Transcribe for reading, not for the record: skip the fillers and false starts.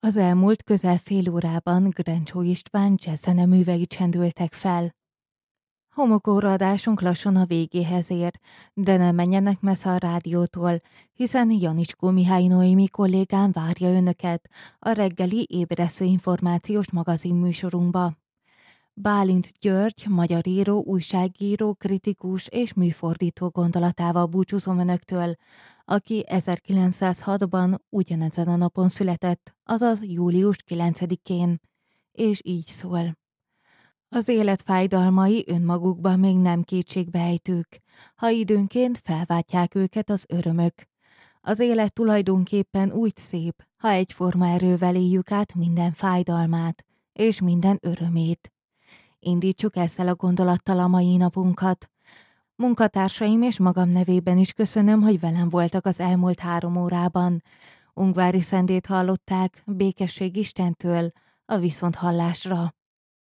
Az elmúlt közel fél órában Grencsó István jazzzeneművei csendültek fel. Homokóra adásunk lassan a végéhez ér, de ne menjenek messze a rádiótól, hiszen Janicskó Mihály Noémi kollégám várja önöket a reggeli ébresztő információs magazinműsorunkba. Bálint György, magyar író, újságíró, kritikus és műfordító gondolatával búcsúzom önöktől, aki 1906-ban ugyanezen a napon született, azaz július 9-én, és így szól. Az élet fájdalmai önmagukban még nem kétségbejtők, ha időnként felváltják őket az örömök. Az élet tulajdonképpen úgy szép, ha egyforma erővel éljük át minden fájdalmát és minden örömét. Indítsuk ezzel a gondolattal a mai napunkat. Munkatársaim és magam nevében is köszönöm, hogy velem voltak az elmúlt 3 órában. Ungvári Szendét hallották, békesség Istentől, a viszonthallásra.